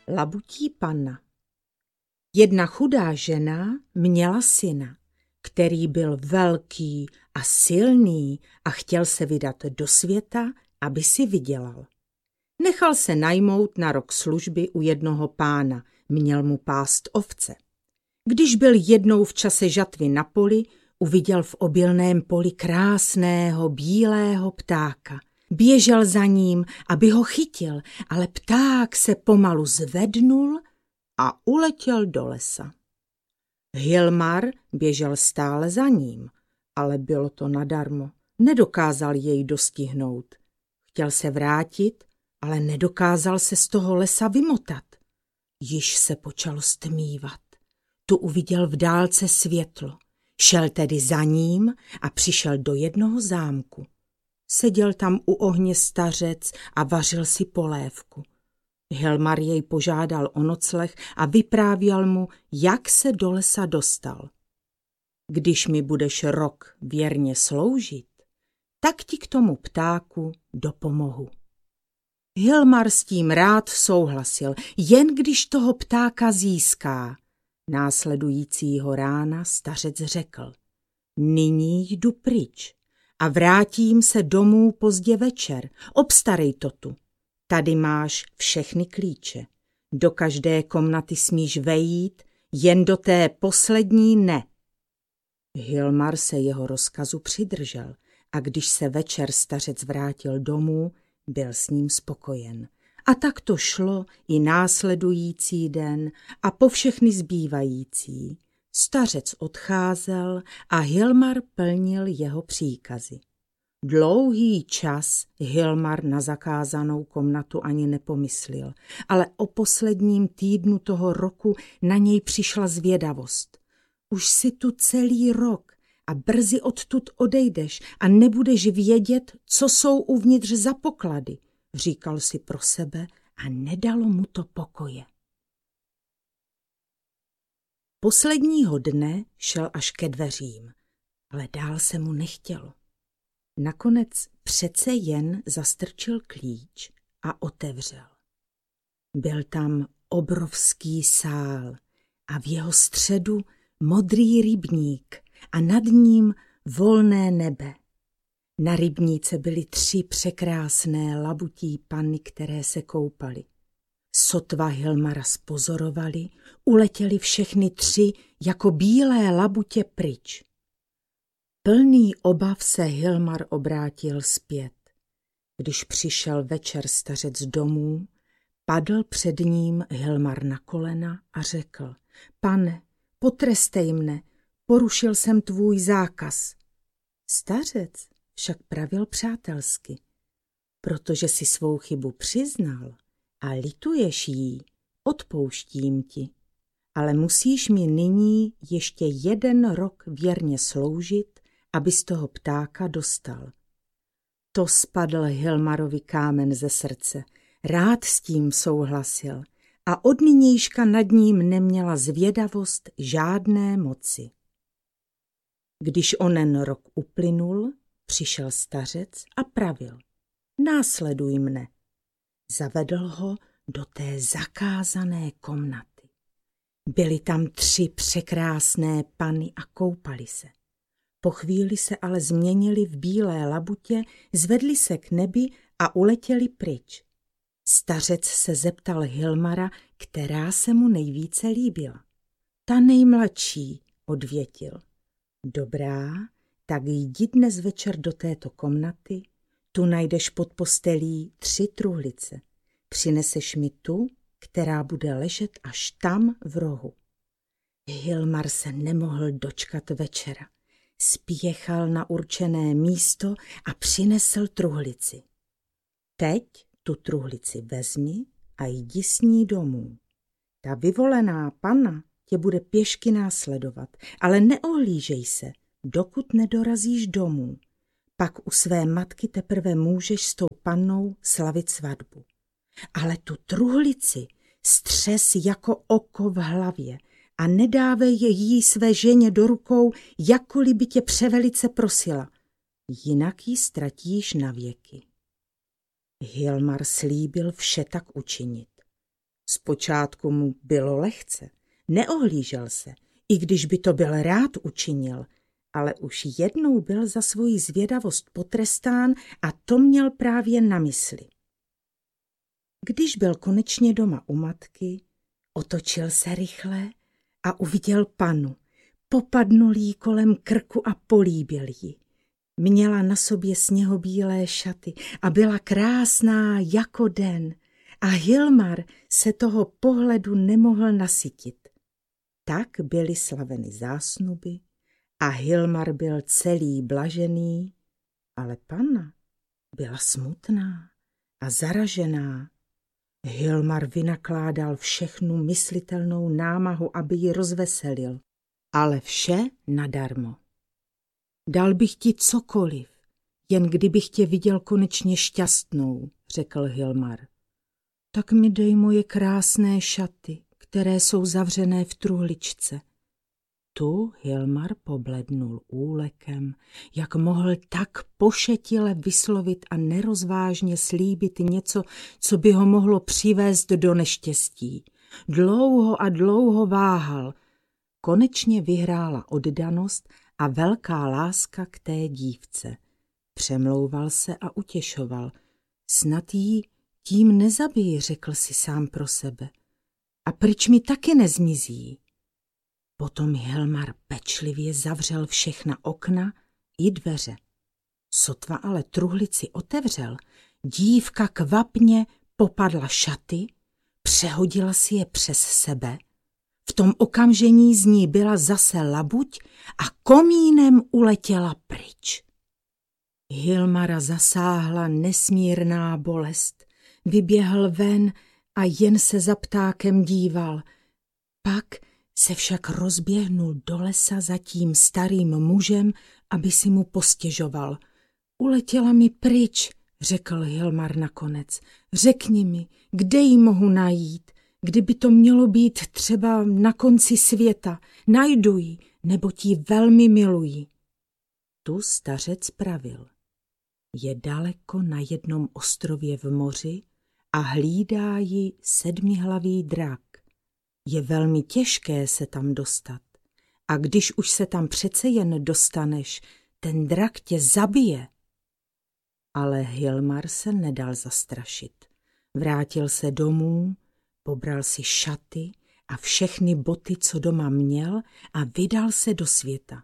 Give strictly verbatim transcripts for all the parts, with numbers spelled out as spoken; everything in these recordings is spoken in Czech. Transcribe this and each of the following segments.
Labutí panna. Jedna chudá žena měla syna, který byl velký a silný a chtěl se vydat do světa, aby si vydělal. Nechal se najmout na rok služby u jednoho pána, měl mu pást ovce. Když byl jednou v čase žatvy na poli, uviděl v obilném poli krásného bílého ptáka. Běžel za ním, aby ho chytil, ale pták se pomalu zvednul a uletěl do lesa. Hilmar běžel stále za ním, ale bylo to nadarmo. Nedokázal jej dostihnout. Chtěl se vrátit, ale nedokázal se z toho lesa vymotat. Již se počalo stmívat. Tu uviděl v dálce světlo. Šel tedy za ním a přišel do jednoho zámku. Seděl tam u ohně stařec a vařil si polévku. Hilmar jej požádal o nocleh a vyprávěl mu, jak se do lesa dostal. Když mi budeš rok věrně sloužit, tak ti k tomu ptáku dopomohu. Hilmar s tím rád souhlasil, jen když toho ptáka získá. Následujícího rána stařec řekl: Nyní jdu pryč a vrátím se domů pozdě večer. Obstarej to tu. Tady máš všechny klíče. Do každé komnaty smíš vejít, jen do té poslední ne. Hilmar se jeho rozkazu přidržel a když se večer stařec vrátil domů, byl s ním spokojen. A tak to šlo i následující den a po všechny zbývající. Stařec odcházel a Hilmar plnil jeho příkazy. Dlouhý čas Hilmar na zakázanou komnatu ani nepomyslel, ale o posledním týdnu toho roku na něj přišla zvědavost. Už si tu celý rok a brzy odtud odejdeš a nebudeš vědět, co jsou uvnitř za poklady, říkal si pro sebe a nedalo mu to pokoje. Posledního dne šel až ke dveřím, ale dál se mu nechtělo. Nakonec přece jen zastrčil klíč a otevřel. Byl tam obrovský sál a v jeho středu modrý rybník a nad ním volné nebe. Na rybníce byly tři překrásné labutí panny, které se koupaly. Sotva Hilmara spozorovali, uletěli všechny tři jako bílé labutě pryč. Plný obav se Hilmar obrátil zpět. Když přišel večer stařec domů, padl před ním Hilmar na kolena a řekl: Pane, potrestej mne, porušil jsem tvůj zákaz. Stařec však pravil přátelsky: Protože si svou chybu přiznal a lituješ jí, odpouštím ti, ale musíš mi nyní ještě jeden rok věrně sloužit, aby z toho ptáka dostal. To spadl Hilmarovi kámen ze srdce, rád s tím souhlasil a od nynějška nad ním neměla zvědavost žádné moci. Když onen rok uplynul, přišel stařec a pravil: Následuj mne. Zavedl ho do té zakázané komnaty. Byly tam tři překrásné panny a koupali se. Po chvíli se ale změnili v bílé labutě, zvedli se k nebi a uletěli pryč. Stařec se zeptal Hilmara, která se mu nejvíce líbila. Ta nejmladší, odvětil. Dobrá, tak jdi dnes večer do této komnaty, tu najdeš pod postelí tři truhlice. Přineseš mi tu, která bude ležet až tam v rohu. Hilmar se nemohl dočkat večera. Spěchal na určené místo a přinesl truhlici. Teď tu truhlici vezmi a jdi s ní domů. Ta vyvolená panna tě bude pěšky následovat, ale neohlížej se, dokud nedorazíš domů. Pak u své matky teprve můžeš s tou pannou slavit svatbu. Ale tu truhlici střes jako oko v hlavě a nedávej je jí své ženě do rukou, jakkoliv by tě převelice prosila. Jinak ji ztratíš navěky. Hilmar slíbil vše tak učinit. Zpočátku mu bylo lehce, neohlížel se, i když by to byl rád učinil, ale už jednou byl za svoji zvědavost potrestán a to měl právě na mysli. Když byl konečně doma u matky, otočil se rychle a uviděl Pannu. Popadnul jí kolem krku a políbil ji. Měla na sobě sněhobílé šaty a byla krásná jako den a Hilmar se toho pohledu nemohl nasytit. Tak byly slaveny zásnuby a Hilmar byl celý blažený, ale Panna byla smutná a zaražená. Hilmar vynakládal všechnu myslitelnou námahu, aby ji rozveselil, ale vše nadarmo. Dal bych ti cokoliv, jen kdybych tě viděl konečně šťastnou, řekl Hilmar. Tak mi dej moje krásné šaty, které jsou zavřené v truhličce. Tu Hilmar poblednul úlekem, jak mohl tak pošetile vyslovit a nerozvážně slíbit něco, co by ho mohlo přivést do neštěstí. Dlouho a dlouho váhal. Konečně vyhrála oddanost a velká láska k té dívce. Přemlouval se a utěšoval. Snad jí tím nezabiji, řekl si sám pro sebe. A pryč mi taky nezmizí. Potom Hilmar pečlivě zavřel všechna okna i dveře. Sotva ale truhlici otevřel, dívka kvapně popadla šaty, přehodila si je přes sebe. V tom okamžení z ní byla zase labuť a komínem uletěla pryč. Hilmara zasáhla nesmírná bolest. Vyběhl ven a jen se za ptákem díval. Pak se však rozběhnul do lesa za tím starým mužem, aby si mu postěžoval. Uletěla mi pryč, řekl Hilmar nakonec. Řekni mi, kde ji mohu najít? Kdyby to mělo být třeba na konci světa, najdu ji, nebo ti velmi miluji. Tu stařec pravil. Je daleko na jednom ostrově v moři a hlídá ji sedmihlavý drak. Je velmi těžké se tam dostat. A když už se tam přece jen dostaneš, ten drak tě zabije. Ale Hilmar se nedal zastrašit. Vrátil se domů, pobral si šaty a všechny boty, co doma měl, a vydal se do světa.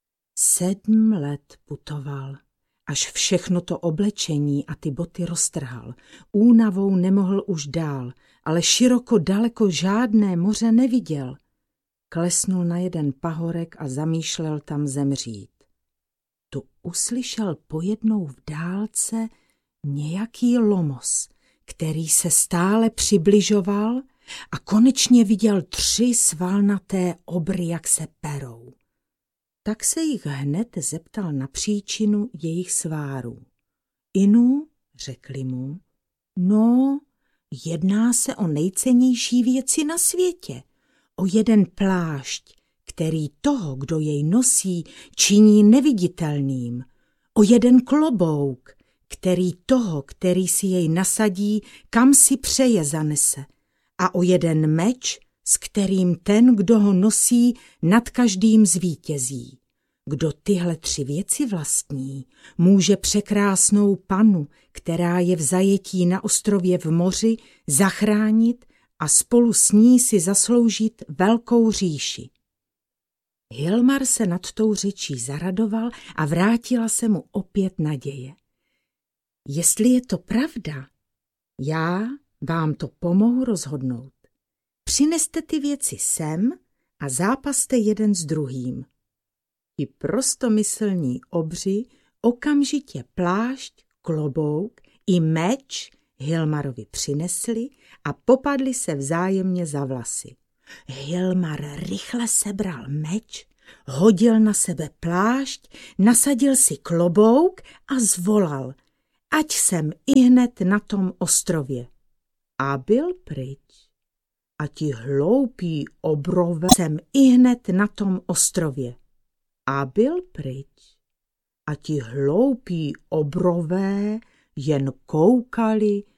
Sedm let putoval, až všechno to oblečení a ty boty roztrhal. Únavou nemohl už dál, ale široko daleko žádné moře neviděl. Klesnul na jeden pahorek a zamýšlel tam zemřít. Tu uslyšel pojednou v dálce nějaký lomos, který se stále přibližoval a konečně viděl tři svalnaté obry, jak se perou. Tak se jich hned zeptal na příčinu jejich svárů. Inu, řekli mu, no, jedná se o nejcennější věci na světě, o jeden plášť, který toho, kdo jej nosí, činí neviditelným, o jeden klobouk, který toho, který si jej nasadí, kam si přeje zanese, a o jeden meč, s kterým ten, kdo ho nosí, nad každým zvítězí. Kdo tyhle tři věci vlastní, může překrásnou Pannu, která je v zajetí na ostrově v moři, zachránit a spolu s ní si zasloužit velkou říši. Hilmar se nad tou řečí zaradoval a vrátila se mu opět naděje. Jestli je to pravda, já vám to pomohu rozhodnout. Přineste ty věci sem a zápaste jeden s druhým. Ti prostomyslní obři okamžitě plášť, klobouk i meč Hilmarovi přinesli a popadli se vzájemně za vlasy. Hilmar rychle sebral meč, hodil na sebe plášť, nasadil si klobouk a zvolal, ať jsem ihned na tom ostrově. A byl pryč. A ti hloupí obrové jsem ihned na tom ostrově. A byl pryč. A ti hloupí obrové jen koukali